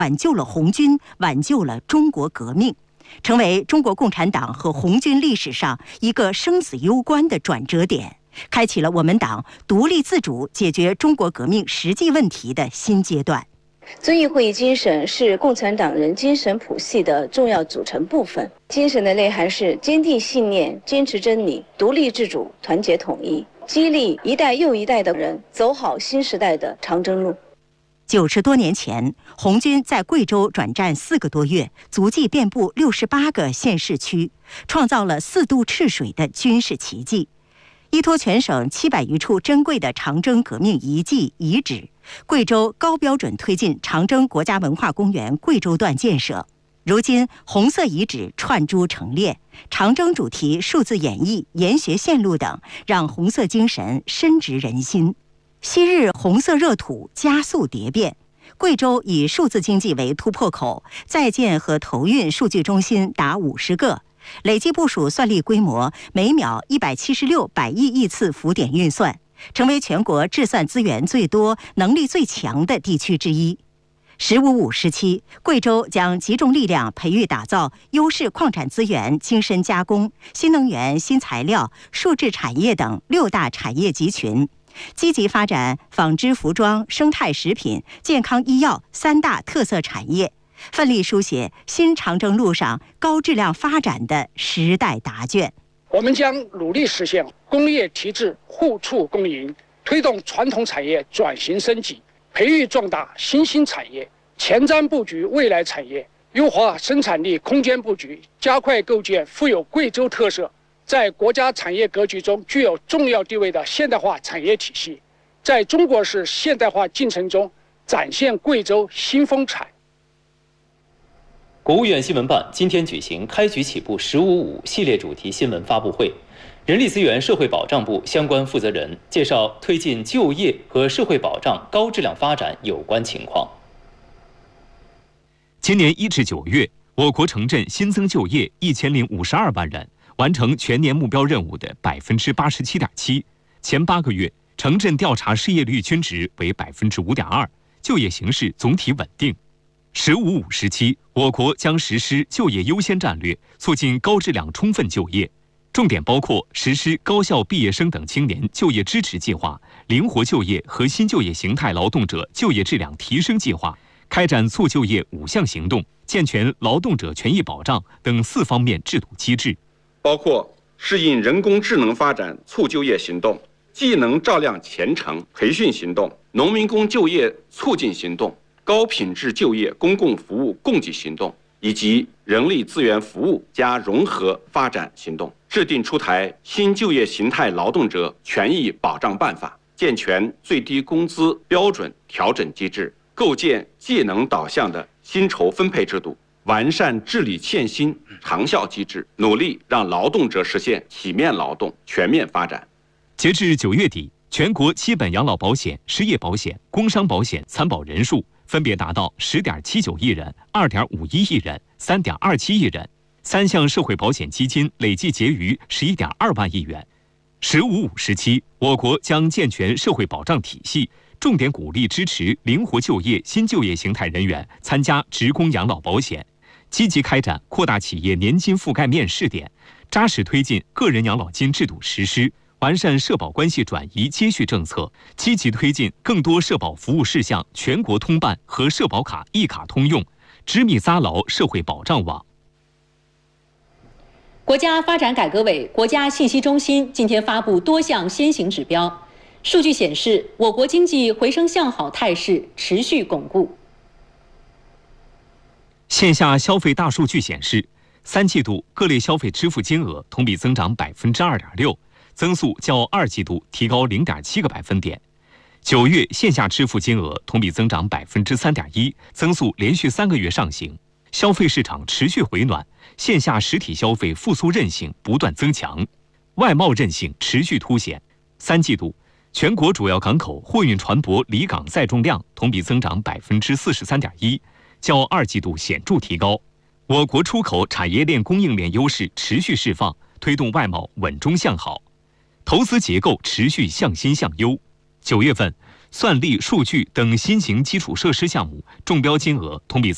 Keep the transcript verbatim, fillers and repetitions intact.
挽救了红军，挽救了中国革命，成为中国共产党和红军历史上一个生死攸关的转折点，开启了我们党独立自主解决中国革命实际问题的新阶段。 遵义会议精神是共产党人精神谱系的重要组成部分。精神的内涵是坚定信念、坚持真理、独立自主、团结统一，激励一代又一代的人走好新时代的长征路。 九十多年前，红军在贵州转战四个多月，足迹遍布六十八个县市区，创造了四渡赤水的军事奇迹。依托全省七百余处珍贵的长征革命遗迹遗址，贵州高标准推进长征国家文化公园贵州段建设。如今，红色遗址串珠成列，长征主题数字演绎、研学线路等，让红色精神深植人心。昔日红色热土加速蝶变，贵州以数字经济为突破口，在建和投运数据中心达五十个。累计部署算力规模每秒一百七十六百亿亿次浮点运算，成为全国制算资源最多、能力最强的地区之一。十五五时期，贵州将集中力量培育打造优势矿产资源精深加工、新能源、新材料、数字产业等六大产业集群，积极发展纺织服装、生态食品、健康医药三大特色产业，奋力书写新长征路上高质量发展的时代答卷。 我们将努力实现工业提质互促共赢，推动传统产业转型升级，培育壮大新兴产业，前瞻布局未来产业，优化生产力空间布局，加快构建富有贵州特色、在国家产业格局中具有重要地位的现代化产业体系，在中国式现代化进程中展现贵州新风采。 国务院新闻办今天举行开局起步“十五五”系列主题新闻发布会，人力资源社会保障部相关负责人介绍推进就业和社会保障高质量发展有关情况。 今年一至九月，我国城镇新增就业一千零五十二万人，完成全年目标任务的百分之八十七点七。前八个月，城镇调查失业率均值为百分之五点二，就业形势总体稳定。十五五时期，我国将实施就业优先战略，促进高质量充分就业，重点包括实施高校毕业生等青年就业支持计划、灵活就业和新就业形态劳动者就业质量提升计划，开展促就业五项行动，健全劳动者权益保障等四方面制度机制， 包括适应人工智能发展促就业行动、技能照亮前程培训行动、农民工就业促进行动、高品质就业公共服务供给行动以及人力资源服务加融合发展行动，制定出台新就业形态劳动者权益保障办法，健全最低工资标准调整机制，构建技能导向的薪酬分配制度，完善治理欠薪长效机制，努力让劳动者实现体面劳动全面发展。 截至九月底，全国基本养老保险、失业保险、工伤保险参保人数分别达到十点七九亿人、二点五一亿人、三点二七亿人，三项社会保险基金累计结余十一点二万亿元。十五五时期，我国将健全社会保障体系，重点鼓励支持灵活就业新就业形态人员参加职工养老保险，积极开展扩大企业年金覆盖面试点，扎实推进个人养老金制度实施，完善社保关系转移接续政策，积极推进更多社保服务事项全国通办和社保卡一卡通用，织密扎牢社会保障网。 国家发展改革委、国家信息中心今天发布多项先行指标，数据显示，我国经济回升向好态势持续巩固。 线下消费大数据显示，三季度各类消费支付金额同比增长百分之二点六。增速较二季度提高零点七个百分点。九月线下支付金额同比增长百分之三点一，增速连续三个月上行。消费市场持续回暖，线下实体消费复苏韧性不断增强，外贸韧性持续凸显。三季度，全国主要港口货运船舶离港载重量同比增长百分之四十三点一，较二季度显著提高。我国出口产业链供应链优势持续释放，推动外贸稳中向好。投资结构持续向新向优。九月份，算力、数据等新型基础设施项目中标金额同比增